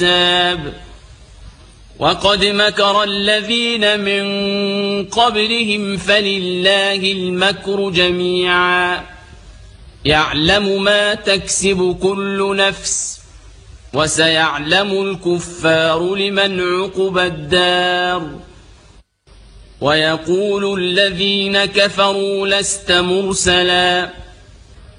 الأحزاب وقد مكر الذين من قبلهم فلله المكر جميعا يعلم ما تكسب كل نفس وسيعلم الكفار لمن عقبى الدار ويقول الذين كفروا لست مرسلا